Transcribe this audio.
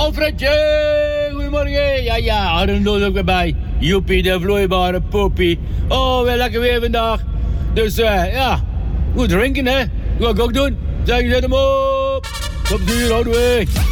Alfredje, goedemorgen. Ja, Arnold ook weer bij. Joepie, de vloeibare poepie. Oh, weer lekker weer vandaag. Dus ja, goed drinken hè. Dat ga ik ook doen. Zeg, zet hem op. Tot de uur, houden we.